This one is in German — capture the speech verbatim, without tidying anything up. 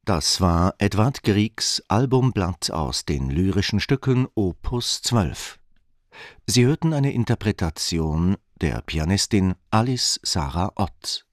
Das war Edvard Griegs Albumblatt aus den lyrischen Stücken Opus zwölf. Sie hörten eine Interpretation der Pianistin Alice Sarah Ott.